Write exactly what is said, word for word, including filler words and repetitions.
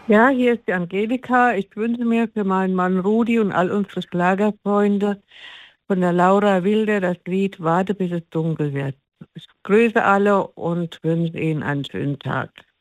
Ja, hier ist die Angelika. Ich wünsche mir für meinen Mann Rudi und all unsere Schlagerfreunde von der Laura Wilde das Lied Warte, bis es dunkel wird. Ich grüße alle und wünsche Ihnen einen schönen Tag.